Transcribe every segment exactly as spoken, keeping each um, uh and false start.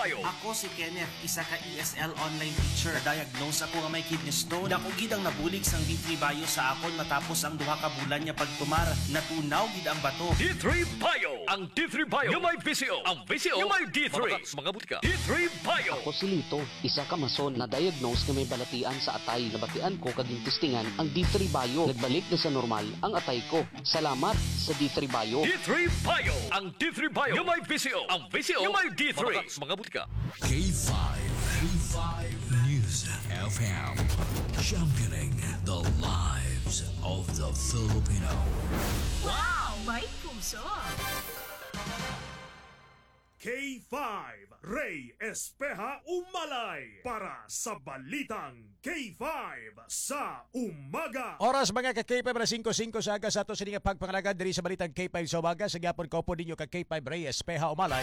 Bayo. Ako si Kenneth, isa ka E S L online teacher. Na-diagnose ako nga may kidney stone. Dako gid ang nabulig sang D three Bayo sa akon matapos ang duha ka bulan niya pagtumar. Natunaw gid ang bato. D three Bayo. Ang D three Bayo yung may V C O. Ang V C O yung may D three. Mga butika. D three Bayo. Ako si Lito, isa ka mason na diagnose nga may balatian sa atay. Nabatian ko kaging testingan ang D three Bayo. Nagbalik na sa normal ang atay ko. Salamat sa D three Bayo. D three Bayo. Ang D three Bayo yung may V C O. Ang V C O yung may D three. Mga butika. K five. K five News F M. Championing the lives of the Filipino. Wow! May puso! K five, Ray Espeja Umalay para sa Balitang K five sa umaga. Oras mga ka-K five na five five sa aga sa ato sa nga pagpangalagad diri sa Balitang K five sa umaga. Sa gyapon ko po ninyo ka-K five Ray Espeja Umalay.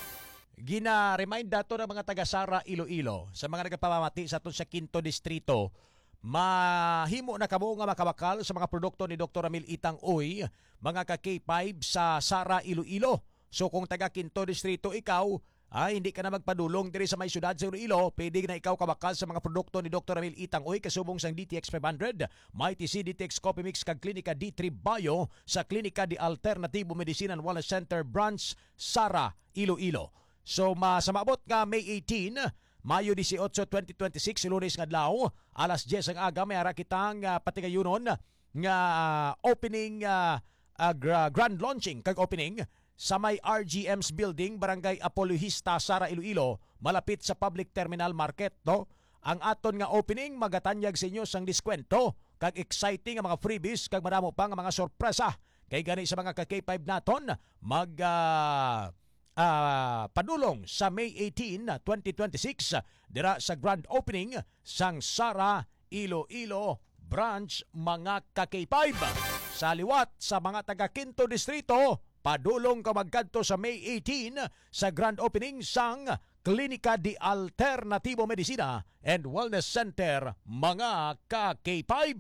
Gina-remind dato ng mga taga-Sara Iloilo sa mga nagpamamati sa aton sa Quinto Distrito. Mahimo na kamo nga makabakal sa mga produkto ni Doctor Ramil Itang Uy, mga ka-K five sa Sara Iloilo. So kung taga Quinto Distrito ikaw, ay hindi ka na magpadulong diri sa may syudad sa Iloilo, pwede na ikaw kabakal sa mga produkto ni Doctor Ramil Itang Uy kasubong sang D T X five hundred, Mighty C, D T X Coffee Mix kag Klinika D three Bayo sa Klinika de Alternativo Medicine and Wellness Center Branch Sara Iloilo. So masamabot nga May eighteen, Mayo eighteen, twenty twenty-six, Lunes nga adlaw, alas diyes ang aga, may ara kitang uh, patigayunon nga uh, opening uh, uh, grand launching kag opening sa may R G M's building, Barangay Apologista, Sara Iloilo, malapit sa Public Terminal Market, no? Ang aton nga opening magatanyag sa inyo sang diskwento kag exciting nga mga freebies kag madamo pa nga mga sorpresa. Kay gani sa mga ka-K five naton mag uh, Uh, padulong sa May eighteen, twenty twenty-six dira sa grand opening sang Sara Iloilo branch mga ka-K five. Sa liwat sa mga taga Quinto Distrito, padulong ka magkadto sa May eighteen sa grand opening sang Klinika de Alternativo Medicina and Wellness Center mga ka-K five.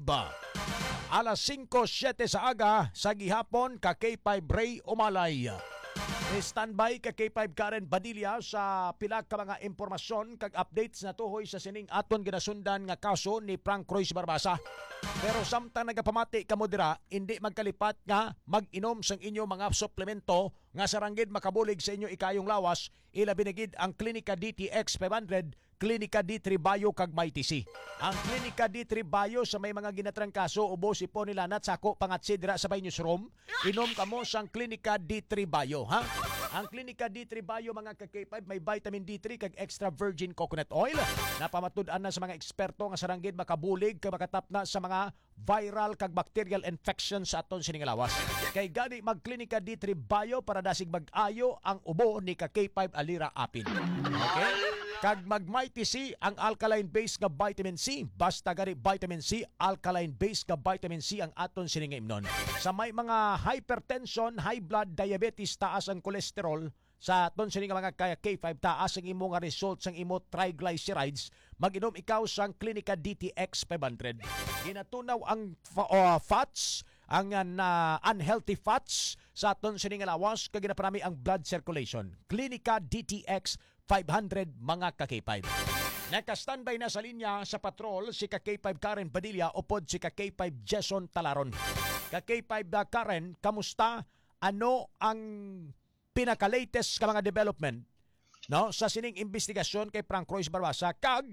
Alas five seven sa aga sa gihapon ka-K five Ray Umalay. Standby ka K five Karen Badilla sa pila ka mga impormasyon kag updates na tuhoy sa sining aton ginasundan nga kaso ni Frank Royce Barbasa. Pero samtang nagapamati ka mo dira, hindi magkalipat nga mag-inom sang inyo mga suplemento nga saranggid makabulig sa inyo ikayong lawas, ilabi na gid ang Klinika D T X five hundred, Klinika D three Bayo kag Mighty C. Ang Klinika D three Bayo sa may mga ginatrang kaso ubos ipon nila nat sako pangatsi dira sa newsroom, inom kamo sang Klinika D three Bayo, ha? Ang Klinika D three Bayo mga ka-K five may vitamin D three kag extra virgin coconut oil. Napamatud-an na sa mga eksperto nga saranggid makabulig kag makatap na sa mga viral kag bacterial infections sa aton sining lawas. Kay gani mag Klinika D three Bayo para dasig mag-ayo ang ubo ni ka-K five Alira Apin. Okay? Kag mag Mighty C ang alkaline base nga vitamin C. Basta gani vitamin C, alkaline base nga vitamin C ang aton sining imnon. Sa may mga hypertension, high blood, diabetes, taas ang kolesterol, sa aton sining mga K five taas ang imo nga results sang imo triglycerides, mag-inom ikaw sang Klinika D T X five hundred. Ginatunaw ang uh, fats, ang uh, unhealthy fats sa aton sining lawas kag ginaparami ang blood circulation. Klinika D T X five hundred mga ka-K five. Naka-standby na sa linya sa patrol si ka-K five Karen Padilla upod si ka-K five Jason Talaron. Ka-K five da Karen, kamusta? Ano ang pinaka-latest ka mga development no sa sining investigasyon kay Frank Royce Barbasa kag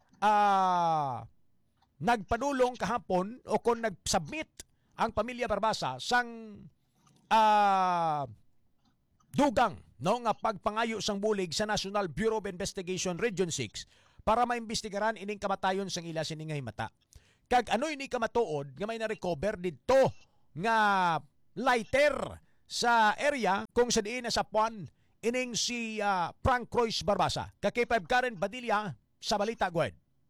uh, nagpadulong kahapon o kung nag-submit ang pamilya Barbasa sang uh, dugang no nga pagpangayo sang bulig sa National Bureau of Investigation Region six para maimbestigaran ining kamatayon sang ila sining himata. Kag ano ini kamatuod nga may na-recover didto nga lighter sa area kung sa diin na sa Puan ining si uh, Frank Royce Barbasa. Ka-K five Karen Badilla sa balita, go ahead.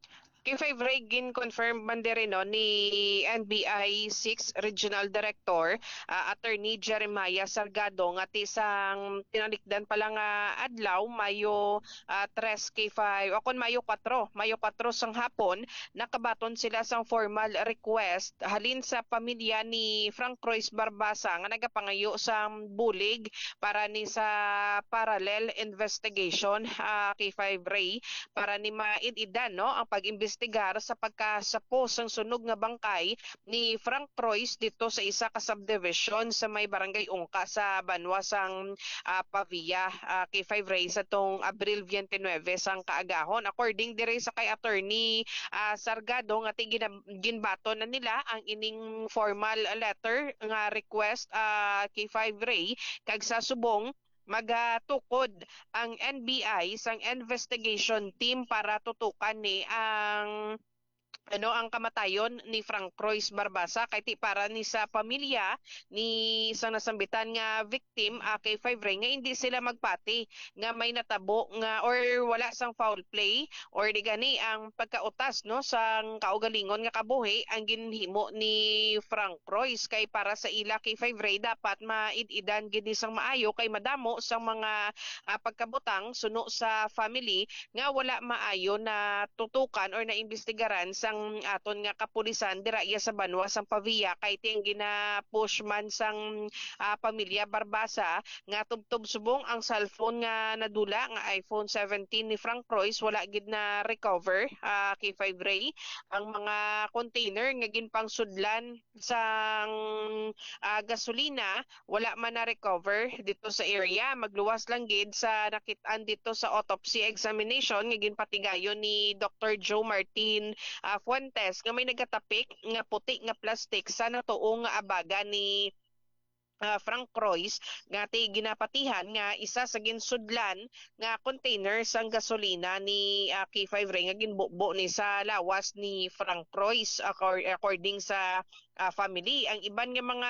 K five Ray gin confirm man diri no ni N B I six Regional Director uh, Attorney Jeremiah Salgado nga ti sang tinalikdan pa lang nga adlaw Mayo uh, tres K five o kon Mayo four Mayo four sang hapon nakabaton sila sang formal request halin sa pamilya ni Frank Royce Barbasa nga nagapangayo sang bulig para ni sa parallel investigation uh, K five Ray para ni maididan no ang pag-imbestigar sa pagkasapo sang sunog nga bangkay ni Frank Royce dito sa isa ka subdivision sa may barangay Ungka sa Banwa sang uh, Pavia uh, K five Ray sa tong Abril twenty-nine sang kaagahon according dire sa kay attorney uh, Sargado nga ti ginbato na nila ang ining formal letter nga request uh, K five Ray kag sa subong magatukod ang N B I sang investigation team para tutukan ni ang ano ang kamatayon ni Frank Royce Barbasa kay ti para ni sa pamilya ni sa nasambitan nga victim uh, K five Ray nga hindi sila magpati nga may natabo nga or wala sang foul play or di gani ang pagkautas no sang kaugalingon nga kabuhi ang ginhimo ni Frank Royce kay para sa ila K five Ray dapat maid-idan gini sang maayo kay madamo sang mga uh, pagkabutang suno sa family nga wala maayo na tutukan or naimbestigaran sang aton nga kapulisan dira iya sa Banwa sang Pavia kay ting gina-push man sang uh, pamilya Barbasa nga tubtob subong ang cellphone nga nadula nga iPhone seventeen ni Frank Royce wala gid na recover uh, K five Ray ang mga container nga ginpangsudlan sang uh, gasolina wala man na recover dito sa area magluwas lang gid sa nakit-an dito sa autopsy examination nga ginpatigayon ni Doctor Joe Martin uh, Fuentes nga may nagatapik nga puti nga plastic sa natuong nga abaga ni Uh, Frank Royce nga ti ginapatihan nga isa sa ginsudlan nga container sang gasolina ni uh, K five Ray nga ginbubo ni sa lawas ni Frank Royce according sa uh, family. Ang iban nga mga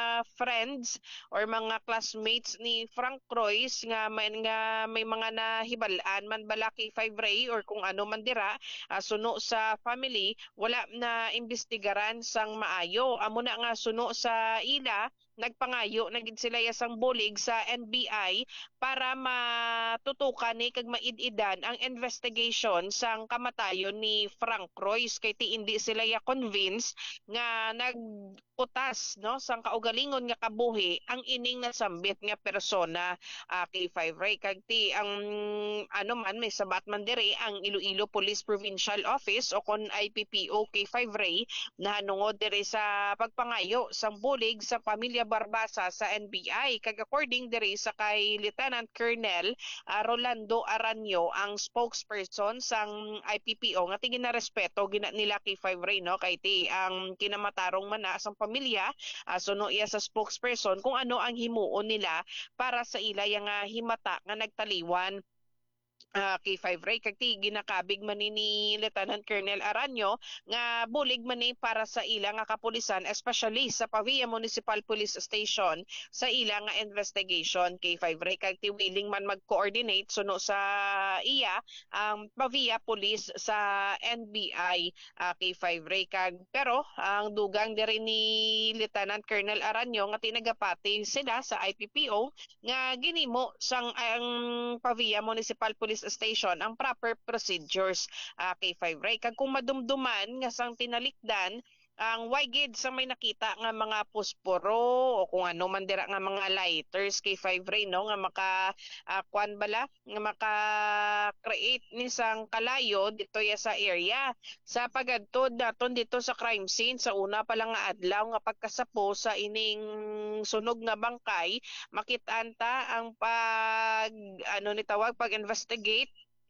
friends or mga classmates ni Frank Royce nga may, nga may mga nahibalaan man bala K five Ray or kung ano man dira uh, suno sa family wala na imbestigaran sang maayo. Amo na nga suno sa ila nagpangayo na gid sila yasang bulig sa N B I para matutukan ni kag maid-idan ang investigation sang kamatayon ni Frank Royce kay ti hindi sila ya convinced nga nagputas no sang kaugalingon nga kabuhi ang ining nasambit nga persona uh, K five Ray kag ti ang ano man may sabat man diri ang Iloilo Police Provincial Office o kon I P P O K five Ray nahanungod diri sa pagpangayo sang bulig sa pamilya Barbasa sa N B I kag according diri sa kay Lieutenant Colonel uh, Rolando Aranyo ang spokesperson sang I P P O nga ti ginarespeto gina nila K five Ray no kay ti ang kinamatarong man na sang pamilya uh, suno iya sa spokesperson kung ano ang himuon nila para sa ila yang uh, himata nga nagtaliwan Uh, K five Ray kag ti ginakabig man ni Lieutenant Colonel Aranyo nga bulig man ni para sa ila nga kapulisan especially sa Pavia Municipal Police Station sa ila nga investigation K five Ray kag ti willing man mag-coordinate suno sa iya ang um, Pavia Police sa N B I uh, K five Ray kag pero ang dugang diri ni Lieutenant Colonel Aranyo nga tinagapati sila sa I P P O nga ginimo sang ang Pavia Municipal Police Station ang proper procedures uh, K five Ray kag kung madumduman nga sang tinalikdan ang wygid sa may nakita nga mga posporo o kung ano man dira nga mga lighters K five Ray no nga maka uh, kwan bala nga maka create ni sang kalayo dito ya sa area sa pagadtod naton dito sa crime scene sa una pa lang nga adlaw nga pagkasapo sa ining sunog nga bangkay makit-an ta ang pag ano ni tawag pag investigate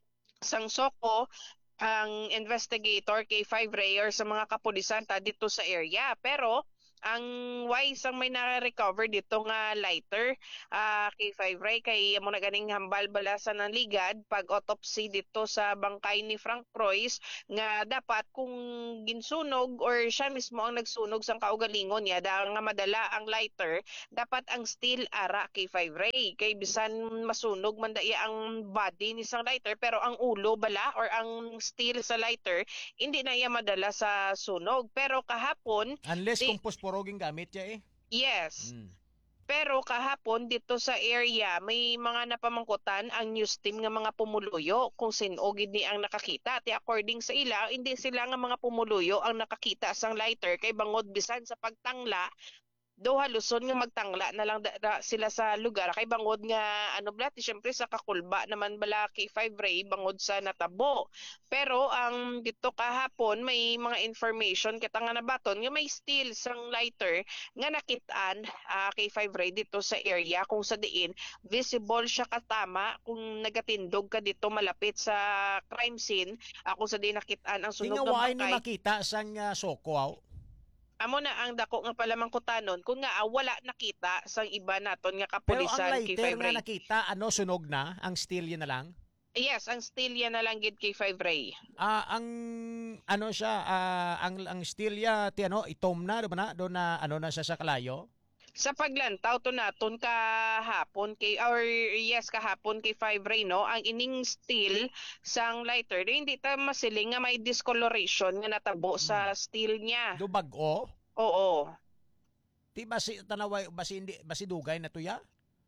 sang soko ang investigator K five Ray or sa mga kapulisan ta dito sa area pero ang wise ang may na-recover dito nga lighter uh, K five Ray kay amo na ganing hambal balasan ng ligad pag autopsy dito sa bangkay ni Frank Croix nga dapat kung ginsunog or siya mismo ang nagsunog sang kaugalingon niya dahil nga madala ang lighter dapat ang steel ara K five Ray kay bisan masunog man daya ang body ni sang lighter pero ang ulo bala or ang steel sa lighter hindi na iya madala sa sunog pero kahapon Unless di, kung posporoging gamit niya eh. Yes. Mm. Pero kahapon dito sa area may mga napamangkutan ang news team nga mga pumuluyo kung sino gid ni ang nakakita. Ti according sa ila hindi sila nga mga pumuluyo ang nakakita sang lighter kay bangod bisan sa pagtangla do haluson nga magtangla na lang da, da, sila sa lugar kay bangod nga ano bla ti syempre sa kakulba naman bala K five Ray bangod sa natabo pero ang dito kahapon may mga information kita nga nabaton nga may steel sang lighter nga nakitaan uh, K five Ray dito sa area kung sa diin visible siya katama kung nagatindog ka dito malapit sa crime scene uh, kung sa diin nakitaan ang sunog nga Tingaway ni bangkay makita sang uh, soko aw. amo na ang dako nga pala mangkutanon kung nga ah, wala nakita sang iba naton nga Pero ang kapulisan K lighter five nga Ray. nakita, ano, sunog na? Ang steel yun na lang? Yes, ang steel yan na lang gid K five Ray. Ah, ang ano siya, ah, ang ang steel ya ti ano, itom na do ba na do na ano na siya sa kalayo? Sa paglantaw to naton kahapon kay or yes kahapon kay five Ray no ang ining steel sang lighter di hindi ta masiling nga may discoloration nga natabo hmm. sa steel niya. Do bag-o? Oo. Ti basi tanaway basi hindi basi dugay na to ya?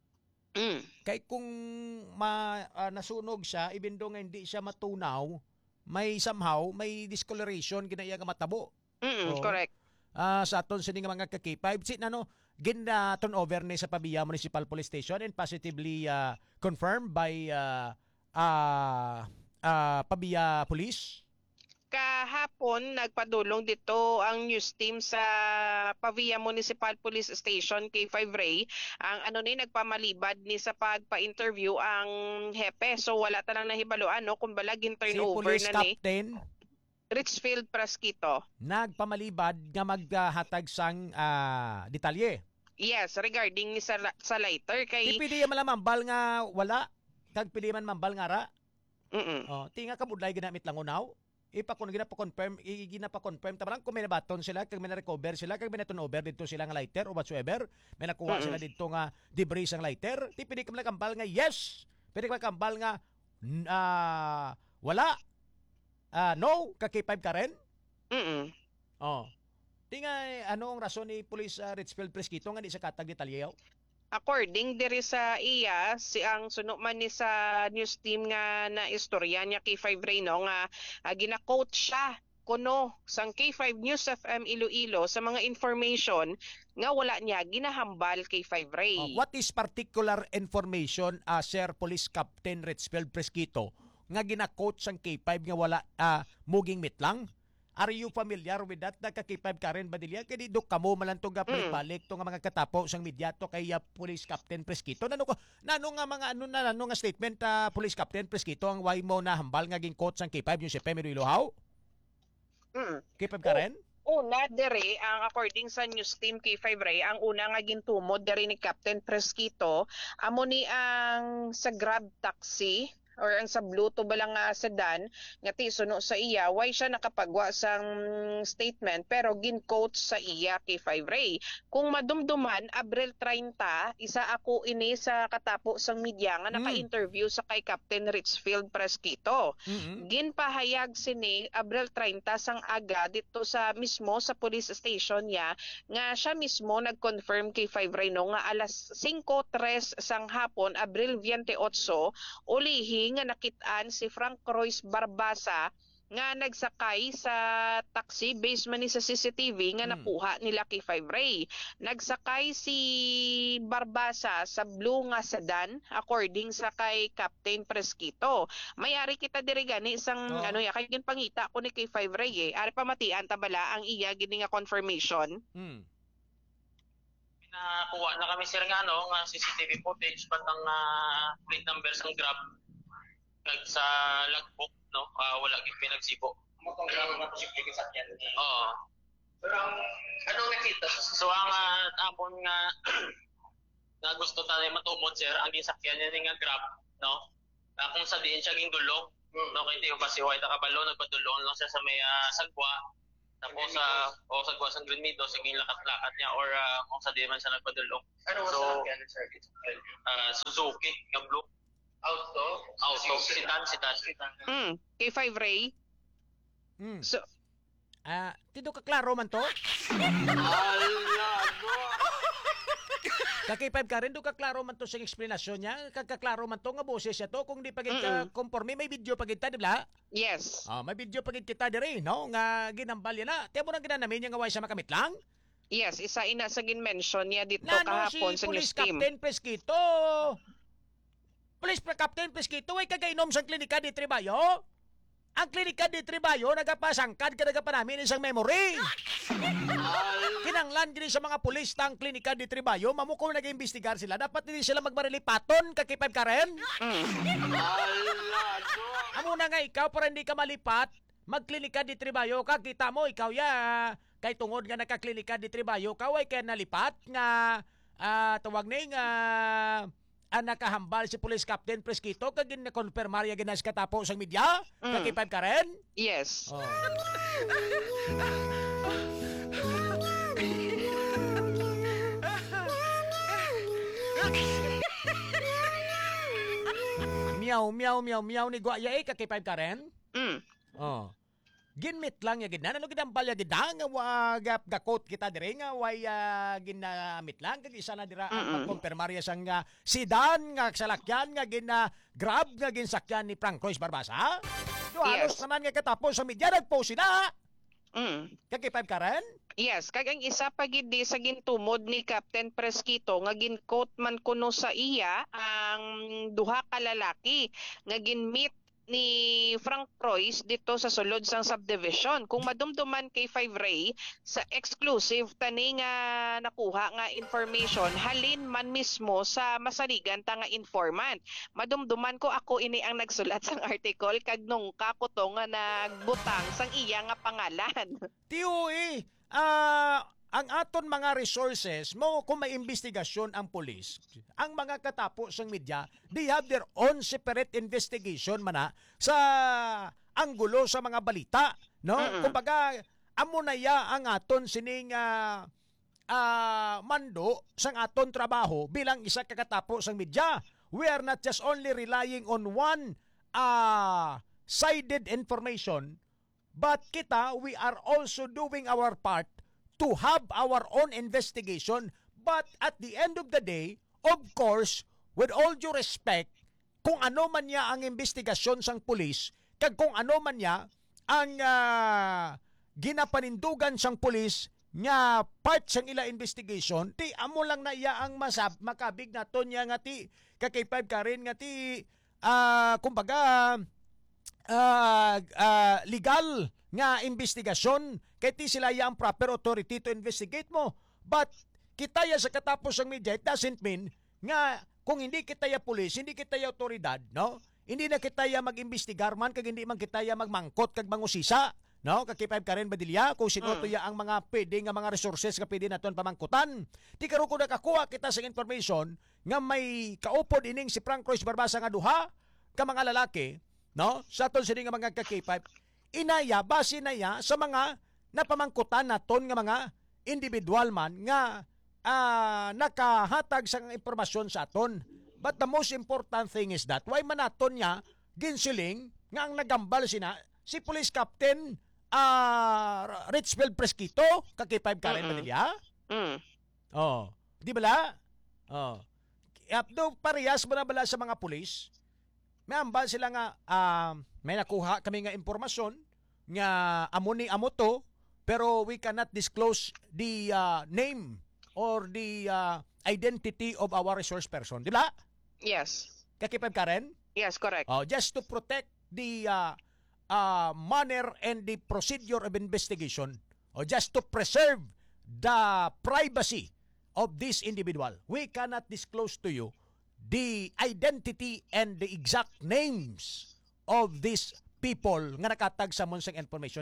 Mm. Kay kung ma, uh, nasunog siya even though nga hindi siya matunaw, may somehow may discoloration kinaya nga matabo. Mm, so, correct. Uh, sa aton sini nga mga ka K five sin ano gin uh, turn over ni sa Pabia Municipal Police Station and positively uh, confirmed by uh, uh, uh, Pabia Police. Kahapon nagpadulong dito ang news team sa Pavia Municipal Police Station K five Ray ang ano ni nagpamalibad ni sa pagpa-interview ang hepe so wala ta lang nahibaluan no kung balagin Si turnover Police na ni Captain Richfield Prasquito. nagpamalibad nga maghatag sang uh, detalye. Yes, regarding ni sa, sa lighter kay Di pili man mambal nga wala kag pili man mambal nga ra. Mm. Oh, tinga ka budlay ginamit lang unaw. Ipa kun gina-confirm, gina-confirm ta lang kung may nabaton sila, kag may na-recover sila, kag may na-turnover dito sila nga lighter or whatsoever. May nakuha mm-hmm. sila dito nga debris ang lighter. Di pili ka man kambal nga yes. Pili ka man kambal nga uh, wala. Uh, no, ka K five ka rin? Mm. Oh. Tinga ano ang rason ni Police uh, Richfield Prasquito nga di sa katag detalye? According diri sa iya si ang suno man ni sa news team nga na istorya niya K five Ray no nga uh, gina-quote siya kuno sang K five News F M Iloilo sa mga information nga wala niya ginahambal K five Ray. Oh, what is particular information uh, Sir Police Captain Richfield Prasquito nga gina-quote sang K five nga wala uh, muging mitlang? Are you familiar with that? Nagka K five Karen Badilla? Kaya di kamo malantog mm. balik to nga mga katapo sang media to kay uh, Police Captain Prasquito. Nano ko nano nga mga ano na nano nga statement uh, Police Captain Prasquito ang way mo na hambal nga ging quote sang K five yung si Pemiro Ilohaw? Mm. K five Karen? Oh, una dere ang according sa news team K five Ray ang una nga gintumod dere ni Captain Prasquito amo ni ang sa Grab taxi or ang sa blue to balang nga sedan nga ti suno sa iya why siya nakapagwa sang statement pero gin-quote sa iya K five Ray kung madumduman Abril thirty isa ako ini sa katapo sang media nga naka-interview sa kay Captain Richfield Prasquito. Mm-hmm. Ginpahayag sini Abril thirty sang aga dito sa mismo sa police station niya nga siya mismo nag-confirm K five Ray no nga alas cinco tres sang hapon Abril twenty-eight ulihi nga nakitaan si Frank Croix Barbasa nga nagsakay sa taxi based man ni sa C C T V nga nakuha nila K five Ray. Nagsakay si Barbasa sa blue nga sedan according sa kay Captain Prasquito. Mayari kita diri gani isang oh. ano ya kay pangita ko ni K five Ray eh. Ari pamatian tabala ang iya gini nga confirmation. Hmm. Nakuha na kami sir nga no nga C C T V footage patang uh, plate number sang Grab kag sa logbook no uh, wala gid pinagsibo. Mo tong Grab nga posible sakyan. Oo. Anong nakita? So ang uh, tapon nga nga gusto tayo matumod sir, ang gisakyan niya nga Grab, no? Uh, kung sa diin siya ging dulong, no kay tiyo kasi way ta kabalo nagpadulong lang siya sa may uh, sagwa. Tapos sa uh, o sagwa sa Green Meadows sige lakat-lakat niya or uh, kung sa diin man siya nagpadulong. Ano so, sa service? Uh, Suzuki nga blue. Auto, auto, sitan, sitan, sitan. Mm, K five Ray. Mm. So, Ah, tido ka klaro man to? Kaki five ka rin, do ka klaro man to sa explanation niya. Kakaklaro man to nga boses siya to. Kung di pagit ka conforme, may video pagit ta, di ba? yes. Ah, may video pagit kita diri, no? Nga ginambal yan na. Tiyan mo na ginanamin yung nga way sa makamit lang? Yes, isa ina sa gin-mention niya dito Nga no, kahapon si sa news Police team. Captain Presquito. Police Captain Presquito, ay kagainom sa klinika di Tribayo. Ang klinika di Tribayo, nagapasangkad ka nagapa namin isang memory. Kinanglan gini sa mga pulis tang klinika di Tribayo, mamuko nag-imbestigar sila. Dapat hindi sila magmarilipaton, kakipad ka rin. Mm. Amo na nga ikaw, para hindi ka malipat, magklinika di Tribayo ka, kita mo, ikaw ya, kay tungod nga nakaklinika di Tribayo ka, way kaya nalipat nga, uh, tawag na nga, ang nakahambal si Police Captain Presquito kagin na konfirmarya ginas katapo sa media Mm. kakipad ka rin Yes. oh. Meow meow meow meow ni Guaya eh kakipad ka rin Mm. oh. Ginmit lang ya gid na ano gidambal ya gid nga wag gakot kita dire nga way uh, ginamit lang kag isa na dira ang pagkonfirmarya sang uh, sedan nga salakyan nga gina Grab nga ginsakyan ni Frank Royce Barbasa. Do halos Yes. naman nga katapo sa media nagpost sila. Mm. Kakipad ka rin? Yes, kag ang isa pa gid di sa gintumod ni Captain Presquito nga gin-quote man kuno sa iya ang duha ka lalaki nga gin-meet ni Frank Royce dito sa sulod sang subdivision. Kung madumduman kay Five Ray sa exclusive tani nga nakuha nga information halin man mismo sa masaligan ta nga informant. Madumduman ko ako ini ang nagsulat sang article kag nung kako to nga nagbutang sang iya nga pangalan. Tiyo eh, ah, ang aton mga resources mo kung may investigasyon ang pulis, ang mga katapo sang media, they have their own separate investigation mana sa anggulo sa mga balita, no? Mm-mm. Kumbaga, amo na ya ang aton sining ah, ah, mando sang aton trabaho bilang isa ka katapo sang media. We are not just only relying on one ah, sided information, but kita, we are also doing our part to have our own investigation. But at the end of the day, of course, with all due respect, kung ano man niya ang investigasyon sang pulis, kag kung ano man niya ang uh, ginapanindugan sang pulis nga part sang ila investigation, ti amo lang na iya ang masab makabig naton niya nga ti kakipad ka rin nga ti uh, kumbaga uh, uh, legal nga investigasyon kay ti sila ya ang proper authority to investigate mo. But kita ya sa katapos ng media, it doesn't mean nga kung hindi kita ya pulis, hindi kita ya otoridad, no? Hindi na kita ya mag-imbestigar man kag hindi man kita ya magmangkot kag mangusisa, no? Kakipayb ka rin Badilya kung sino to ya ang mga pwede nga mga resources nga pwede naton pamangkutan. Di karon ko nakakuha kita sa information nga may kaupod ining si Frank Royce Barbasa nga duha ka mga lalaki, no? Sa aton sini nga mga kakipayb, inaya base na ya sa mga napamangkutan naton nga mga individual man nga uh, nakahatag sa impormasyon sa aton. But the most important thing is that why man naton niya ginsiling nga ang nagambal sina si Police Captain uh, Richfield Presquito kakipayb ka rin Badilya. Mm. Oh, di bala? Oh. Apdo parehas mo na bala sa mga pulis. May ambal sila nga uh, may nakuha kami nga impormasyon nga amo ni amo to pero we cannot disclose the uh, name or the uh, identity of our resource person. Di ba? Yes. Kakipad ka rin? Yes, correct. Oh, just to protect the uh, uh, manner and the procedure of investigation or just to preserve the privacy of this individual. We cannot disclose to you the identity and the exact names of these people nga nakatag sa monsang information.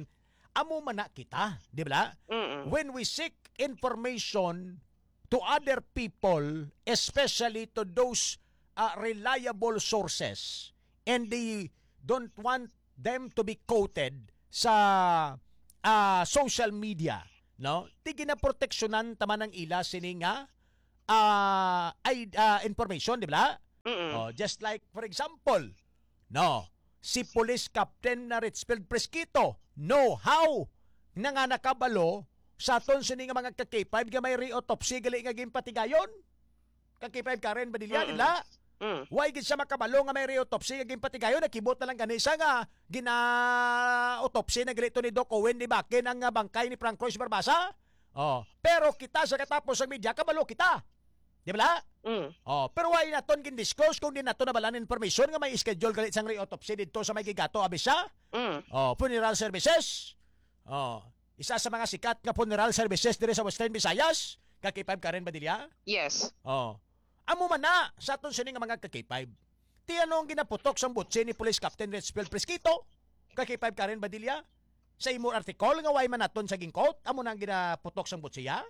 amo man na kita, di ba? Mm-mm. When we seek information to other people, especially to those uh, reliable sources, and they don't want them to be quoted sa uh, social media, no? Di ginaproteksyonan taman ng ila sini nga uh, ay uh, information, di ba? Mm-mm. Oh, just like for example, no, si Police Captain na Richfield Presquito, know how na nga nakabalo sa aton sini nga mga ka-K five nga may re-autopsy gali nga gimpatigayon. Ka-K five Karen Badilla, di ba? Mm. Why gid siya makabalo nga may re-autopsy nga gimpatigayon, nakibot na lang ganisa nga gina-autopsy na galito ni Doc Owen di Bakin ang uh, bangkay ni Frank Cruz Barbasa. Oh, pero kita sa katapos ng media kabalo kita. Di ba? Mm. Oh, pero why naton gin-disclose kung di naton nabalan information nga may schedule galit sang re-autopsy dito sa may gigato abisa? Mm. Oh, funeral services. Oh, isa sa mga sikat nga funeral services dire sa Western Visayas, ka-K five Karen Badilla. Yes. Oh. Amo man na sa aton sini nga mga ka-K five. Ti ano ang ginaputok sang butsi ni Police Captain Richfield Presquito? Ka-K five Karen Badilla. Sa imo article nga why man naton sa gingkot, amo nang ginaputok sang butsiya?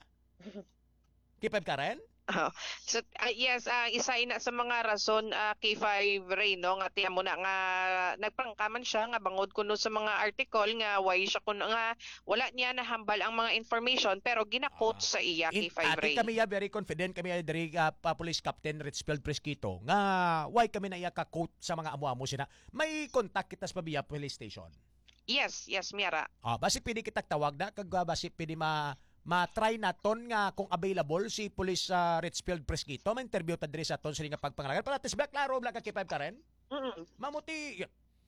K five Karen? Oh. So, uh, yes, uh, isa ina sa mga rason uh, K five Ray no nga tiyan mo na nga nagpangkaman siya nga bangod kuno sa mga article nga why siya kuno nga wala niya nahambal ang mga information pero ginakot sa iya K five Ray. Ati kami ya very confident kami ya diri uh, pa Police Captain Richfield Presquito nga why kami na iya ka quote sa mga amo-amo sina. May contact kita sa Pabia Police Station. Yes, yes, Miara. Ah, basi pwede kita tawag na kag uh, basi pwede ma ma-try naton nga kung available si Police uh, Richfield Presquito, ma-interview ta diri sa aton sila nga pagpangalagan para tes black klaro black ka K five Karen. Mm. Mamuti.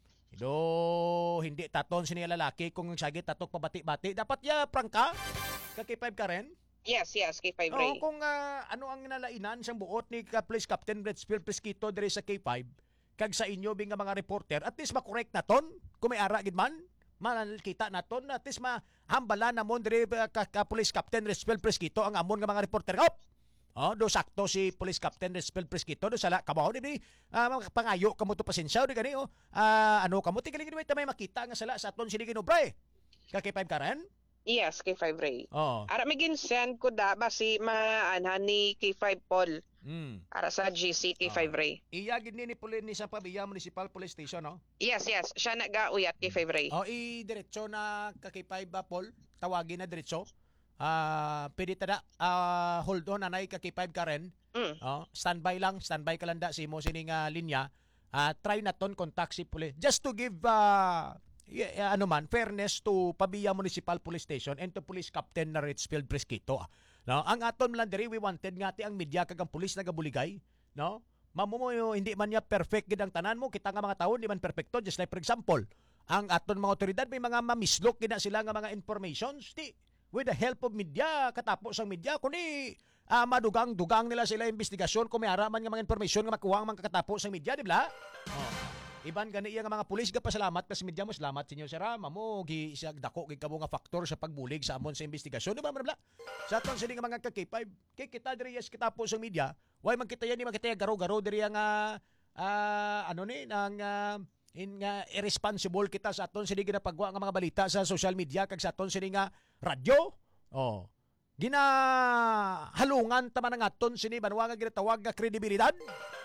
Do hindi taton sini lalaki kung sagit tatok pabati-bati dapat ya prangka ka K five Karen. Yes, yes, K five Ray. Oh, kung uh, ano ang nalainan sang buot ni ka Police Captain Richfield Presquito diri sa K five kag sa inyo bing nga mga reporter at least ma-correct naton kung may ara gid man makita naton at least mahambala namon diri ka, ka Police Captain Richfield Presquito ang amon nga mga reporter. Op! Oh, do sakto si Police Captain Richfield Presquito do sala kabaw di uh, pangayo kamo to pasensya di gani oh. Uh, ano kamo tigali gid may makita nga sala sa aton sini ginubre. Ka K five Karen? Yes, K five Ray. Oh. Ara may gin-send ko da basi maanhan ni K five Paul. Mm. Ara sa G C K five Oh. Ray. Iya gid ni Pulin ni sa Pabia Municipal Police Station no. Yes, yes, siya nagauyat K five Ray. Oh, i diretso na ka K five ba Paul? Tawagin na diretso. Ah, uh, pwede tada uh, hold on anay ka K five Karen. Mm. Oh, standby lang, standby ka lang da si mo sining uh, linya. Uh, try naton contact si police just to give uh, yeah, ano man fairness to Pabia Municipal Police Station and to Police Captain na Richfield Presquito. No, ang aton man diri we wanted nga ti ang media kag ang pulis nagabuligay, no? Mamumo hindi man niya perfect gid ang tanan mo, kita nga mga tawo di man perfecto just like for example, ang aton mga otoridad may mga mamislok gid na sila nga mga informations di with the help of media katapos ang media kundi uh, madugang-dugang nila sila investigasyon kung may ara man nga mga information nga makuha man kakatapos ang media di ba? Oh. Iban gani iya nga mga pulis ga pasalamat kas media mo salamat sa inyo sir mamo gi siya dako gid kamo nga faktor sa pagbulig sa amon sa investigasyon di ba bla sa aton sini nga mga ka K five kay kita diri yes kita po sa media why man kita yan di man kita garo-garo diri nga uh, ano ni nang uh, in nga irresponsible kita sa aton sini ginapagwa nga mga balita sa social media kag sa aton sini nga radyo oh gina halungan ta man ang aton sini banwa nga ginatawag nga kredibilidad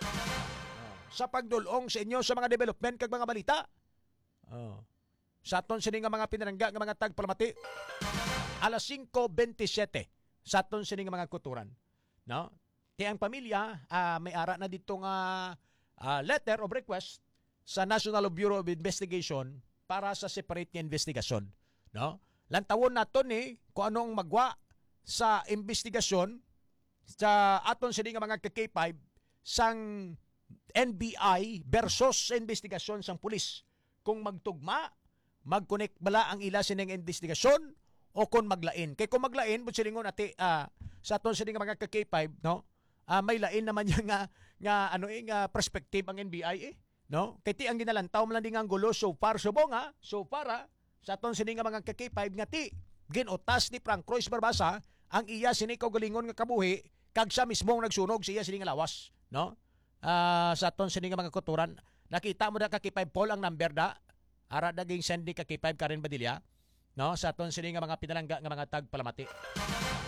sa pagdulong sa inyo sa mga development kag mga balita. Oh. Sa aton sini nga mga pinarangga nga mga tagpalamati. alas singko twenty-seven sa aton sini nga mga kuturan. No? Ti ang pamilya uh, may ara na dito nga uh, letter of request sa National Bureau of Investigation para sa separate nga investigasyon. No? Lantawon naton ni kung anong magwa sa investigasyon sa aton sini nga mga K five sang N B I versus investigasyon sang pulis. Kung magtugma, mag-connect bala ang ila sining investigasyon o kung maglain. Kay kung maglain, but silingon ati uh, sa aton sining mga K five, no? Uh, may lain naman yung nga, nga ano eh, nga perspective ang N B I eh. No? Kay ti ang ginalantaw man lang ang gulo so far subong ha. So para sa aton sining mga K five nga ti ginutas ni Frank Cruz Barbasa ang iya sini kaugalingon nga kabuhi kag siya mismong nagsunog siya sini nga lawas, no? Uh, sa aton sini nga mga kuturan nakita mo da ka K five Paul ang number da ara daging send ni ka K five Karen Badilla no sa aton sini nga mga pinalangga nga mga tagpalamati.